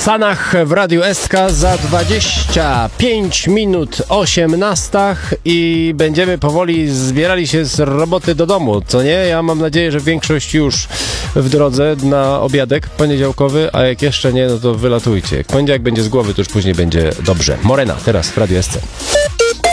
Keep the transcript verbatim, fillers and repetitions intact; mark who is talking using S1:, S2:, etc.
S1: Sanach w Radiu S K za dwadzieścia pięć minut osiemnastach i będziemy powoli zbierali się z roboty do domu, co nie? Ja mam nadzieję, że większość już w drodze na obiadek poniedziałkowy, a jak jeszcze nie, no to wylatujcie. Jak poniedziałek będzie z głowy, to już później będzie dobrze. Morena, teraz w Radiu S C.